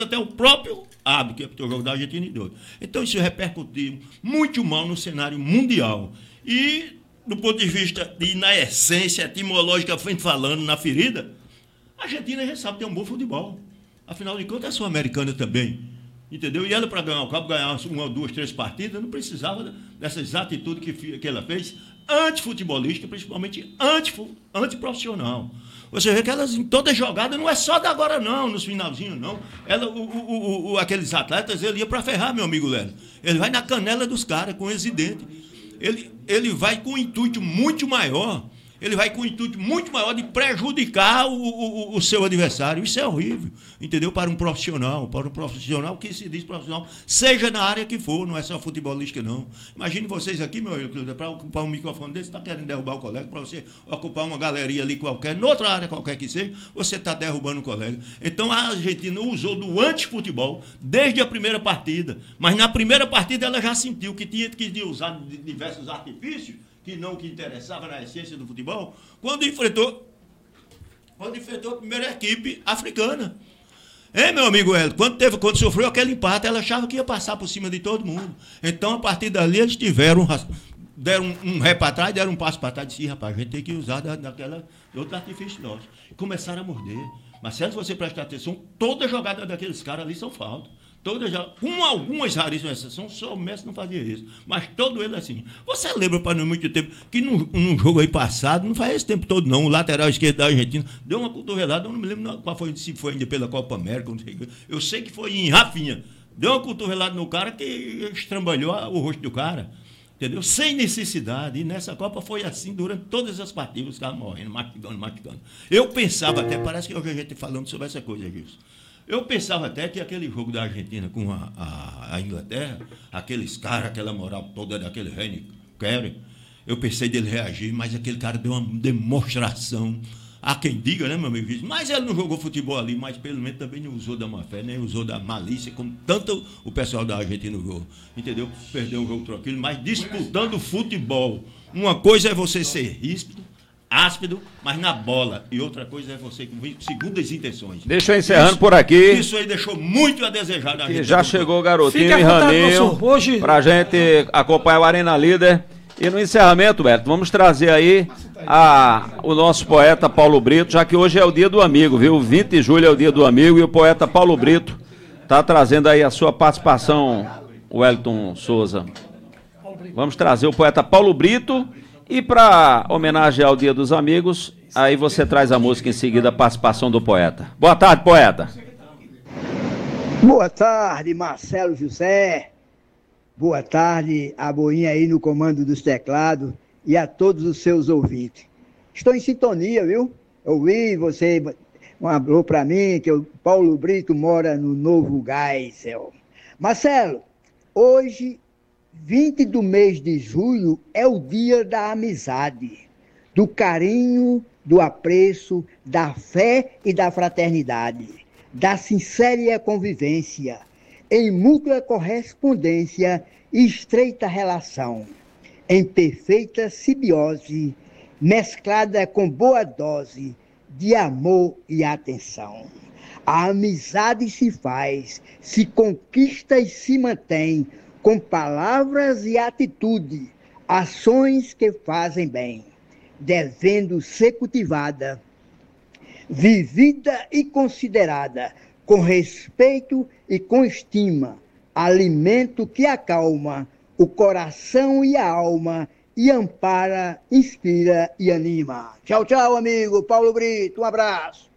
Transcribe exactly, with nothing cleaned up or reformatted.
até o próprio árbitro, que apitou o jogo da Argentina e dois. Então isso repercutiu muito mal no cenário mundial. E, do ponto de vista, de, na essência, etimologicamente falando, na ferida, a Argentina já sabe ter um bom futebol. Afinal de contas, é sul-americana também. Entendeu? E ela, para ganhar o cabo, ganhar uma, duas, três partidas, não precisava dessas atitudes que, que ela fez, antifutebolística, principalmente antiprofissional. Você vê que elas, em toda jogada, não é só da agora, não, nos finalzinhos, não. Ela, o, o, o, aqueles atletas, ele ia para ferrar, meu amigo Lélio. Ele vai na canela dos caras, com esse dente. Ele, ele vai com um intuito muito maior. Ele vai com um intuito muito maior de prejudicar o, o, o seu adversário. Isso é horrível, entendeu? Para um profissional, para um profissional que se diz profissional, seja na área que for, não é só futebolística, não. Imagine vocês aqui, meu amigo, para ocupar um microfone desse, está querendo derrubar o colega, para você ocupar uma galeria ali qualquer, noutra área qualquer que seja, você está derrubando o colega. Então a Argentina usou do antifutebol desde a primeira partida, mas na primeira partida ela já sentiu que tinha que usar diversos artifícios, que não que interessava na essência do futebol, quando enfrentou, quando enfrentou a primeira equipe africana. É, meu amigo Hélio, quando, teve, quando sofreu aquele empate, ela achava que ia passar por cima de todo mundo. Então, a partir dali, eles tiveram, deram um, um ré para trás, deram um passo para trás, e disse, rapaz, a gente tem que usar da, daquela, outro artifício nosso. E começaram a morder. Marcelo, se você prestar atenção, toda jogada daqueles caras ali são falta. Todas, com algumas raríssimas exceções, só o Messi não fazia isso. Mas todo ele assim. Você lembra, para não muito tempo, que num, num jogo aí passado, não faz esse tempo todo não, o lateral esquerdo da Argentina deu uma cotovelada, eu não me lembro qual foi, se foi ainda pela Copa América, não sei, eu sei que foi em Rafinha. Deu uma cotovelada no cara que estrambalhou o rosto do cara. Entendeu? Sem necessidade. E nessa Copa foi assim durante todas as partidas, os caras morrendo, mastigando, mastigando. Eu pensava até, parece que hoje a gente falando sobre essa coisa, Gilson. Eu pensava até que aquele jogo da Argentina com a, a, a Inglaterra, aqueles caras, aquela moral toda daquele Henry Carey, eu pensei dele reagir, mas aquele cara deu uma demonstração. Há quem diga, né, meu amigo? Mas ele não jogou futebol ali, mas pelo menos também não usou da má fé, nem usou da malícia, como tanto o pessoal da Argentina jogou. Entendeu? Perdeu um jogo tranquilo, mas disputando futebol. Uma coisa é você ser ríspido, áspido, mas na bola. E outra coisa é você com segundas intenções. Deixa eu encerrando isso, por aqui. Isso aí deixou muito a desejar da gente. Já chegou o garotinho e Raninho hoje pra gente acompanhar o Arena Líder. E no encerramento, Beto, vamos trazer aí a, o nosso poeta Paulo Brito, já que hoje é o dia do amigo, viu? vinte de julho é o dia do amigo e o poeta Paulo Brito tá trazendo aí a sua participação, Wellington Souza. Vamos trazer o poeta Paulo Brito. E para homenagear o Dia dos Amigos, aí você traz a música em seguida, a participação do poeta. Boa tarde, poeta. Boa tarde, Marcelo José. Boa tarde, a Boinha aí no comando dos teclados e a todos os seus ouvintes. Estou em sintonia, viu? Ouvi você, um alô para mim, que o Paulo Brito mora no Novo Geisel. Marcelo, hoje... vinte do mês de julho é o dia da amizade, do carinho, do apreço, da fé e da fraternidade, da sincera convivência, em mútua correspondência e estreita relação, em perfeita simbiose, mesclada com boa dose de amor e atenção. A amizade se faz, se conquista e se mantém, com palavras e atitude, ações que fazem bem, devendo ser cultivada, vivida e considerada, com respeito e com estima, alimento que acalma o coração e a alma, e ampara, inspira e anima. Tchau, tchau, amigo Paulo Brito, um abraço.